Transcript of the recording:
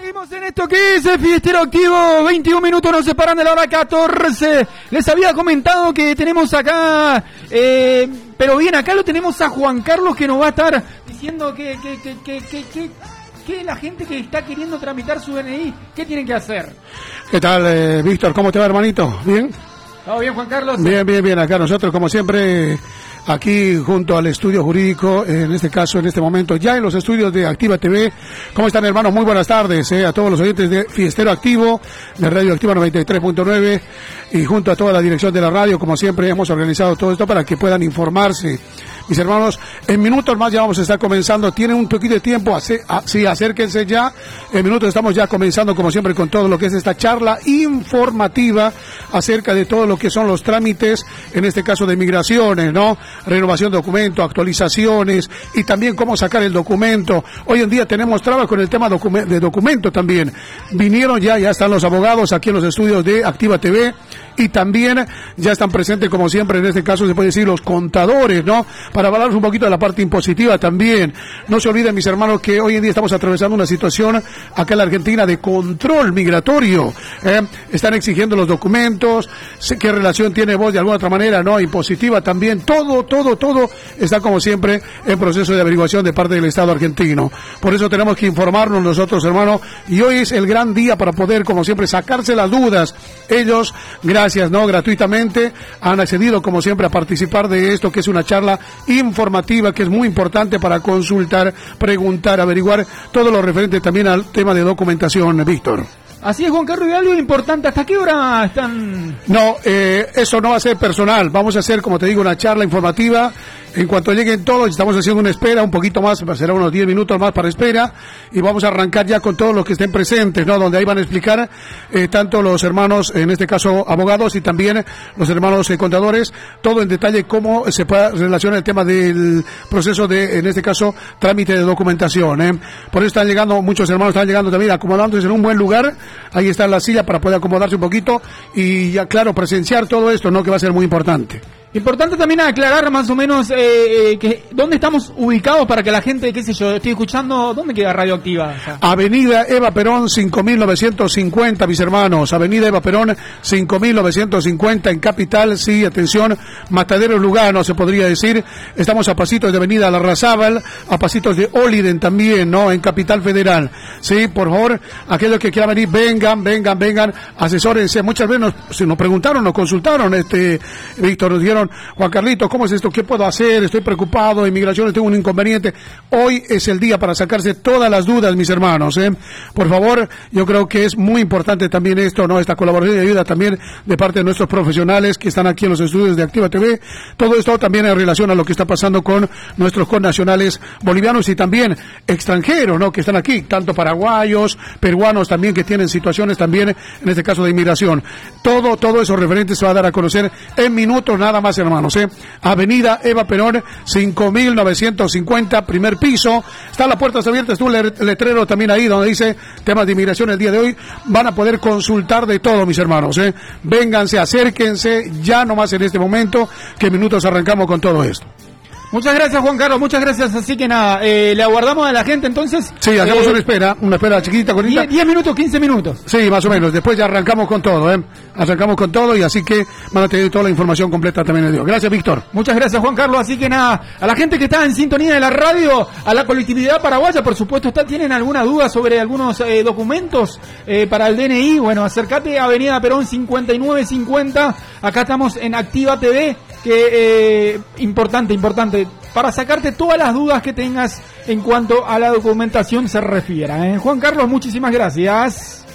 Seguimos en esto que es el Fiestero Activo. 21 minutos nos separan de la hora 14. Les había comentado que tenemos acá, pero bien, acá lo tenemos a Juan Carlos, que nos va a estar diciendo que la gente que está queriendo tramitar su DNI, ¿qué tienen que hacer? ¿Qué tal, Víctor? ¿Cómo te va, hermanito? ¿Bien? ¿Todo bien, Juan Carlos? Bien. Acá nosotros, como siempre, aquí junto al estudio jurídico, en este caso, en este momento, ya en los estudios de Activa TV. ¿Cómo están, hermanos? Muy buenas tardes a todos los oyentes de Fiestero Activo, de Radio Activa 93.9, y junto a toda la dirección de la radio, como siempre, hemos organizado todo esto para que puedan informarse. Mis hermanos, en minutos más ya vamos a estar comenzando. Tienen un poquito de tiempo, sí, acérquense ya. En minutos estamos ya comenzando, como siempre, con todo lo que es esta charla informativa acerca de todo lo que son los trámites, en este caso de migraciones, ¿no? Renovación de documento, actualizaciones y también cómo sacar el documento. Hoy en día tenemos trabas con el tema de documento también. Vinieron ya están los abogados aquí en los estudios de Activa TV y también ya están presentes, como siempre, en este caso se puede decir los contadores, ¿no? Para hablar un poquito de la parte impositiva también. No se olviden, mis hermanos, que hoy en día estamos atravesando una situación acá en la Argentina de control migratorio. Están exigiendo los documentos, qué relación tiene vos de alguna otra manera, ¿no? Impositiva también. Todo está, como siempre, en proceso de averiguación de parte del Estado argentino. Por eso tenemos que informarnos nosotros, hermanos, y hoy es el gran día para poder, como siempre, sacarse las dudas. Ellos, gracias, ¿no? Gratuitamente han accedido, como siempre, a participar de esto, que es una charla informativa, que es muy importante para consultar, preguntar, averiguar todo lo referente también al tema de documentación, Víctor. Así es, Juan Carlos, y algo importante, ¿hasta qué hora están? No, eso no va a ser personal, vamos a hacer, como te digo, una charla informativa. En cuanto lleguen todos, estamos haciendo una espera, un poquito más, será unos 10 minutos más para espera, y vamos a arrancar ya con todos los que estén presentes, ¿no? Donde ahí van a explicar tanto los hermanos, en este caso abogados, y también los hermanos contadores, todo en detalle cómo se puede relacionar el tema del proceso de, en este caso, trámite de documentación. Por eso están llegando, muchos hermanos están llegando también, acomodándose en un buen lugar. Ahí está la silla para poder acomodarse un poquito y ya, claro, presenciar todo esto, ¿no? Que va a ser muy importante. Importante también aclarar más o menos que dónde estamos ubicados para que la gente, qué sé yo, estoy escuchando, ¿dónde queda Radio Activa? O sea, Avenida Eva Perón 5950, mis hermanos, Avenida Eva Perón 5950 en Capital, sí, atención, Mataderos Lugano se podría decir. Estamos a pasitos de Avenida Larrazábal, a pasitos de Oliden también, ¿no? En Capital Federal, sí, por favor, aquellos que quieran venir, vengan, asesórense. Muchas veces nos preguntaron, nos consultaron, Víctor, nos dijeron, Juan Carlitos, ¿cómo es esto? ¿Qué puedo hacer? Estoy preocupado, inmigración, tengo un inconveniente. Hoy es el día para sacarse todas las dudas, mis hermanos, Por favor, yo creo que es muy importante también esto, ¿no? Esta colaboración y ayuda también de parte de nuestros profesionales que están aquí en los estudios de Activa TV. Todo esto también en relación a lo que está pasando con nuestros connacionales bolivianos y también extranjeros, ¿no? Que están aquí, tanto paraguayos, peruanos también, que tienen situaciones también, en este caso de inmigración. Todo eso referente se va a dar a conocer en minutos nada más, hermanos, Avenida Eva Perón 5950, primer piso. Están las puertas abiertas, está un letrero también ahí donde dice temas de inmigración. El día de hoy van a poder consultar de todo, mis hermanos, Vénganse, acérquense ya nomás en este momento, que en minutos arrancamos con todo esto. Muchas gracias, Juan Carlos, muchas gracias. Así que nada, le aguardamos a la gente entonces. Sí, hacemos una espera chiquita, cortita. 10 minutos, 15 minutos. Sí, más o menos. Después ya arrancamos con todo, Arrancamos con todo, y así que van a tener toda la información completa también de Dios. Gracias, Víctor. Muchas gracias, Juan Carlos. Así que nada, a la gente que está en sintonía de la radio, a la colectividad paraguaya, por supuesto, tienen alguna duda sobre algunos documentos para el DNI. Bueno, acércate a Avenida Perón 5950. Acá estamos en Activa TV. Que importante, para sacarte todas las dudas que tengas en cuanto a la documentación se refiera. Juan Carlos, muchísimas gracias.